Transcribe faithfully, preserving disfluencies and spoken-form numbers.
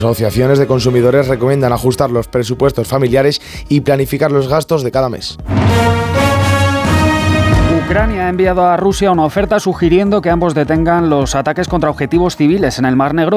Asociaciones de consumidores recomiendan ajustar los presupuestos familiares y planificar los gastos de cada mes. Ucrania ha enviado a Rusia una oferta sugiriendo que ambos detengan los ataques contra objetivos civiles en el Mar Negro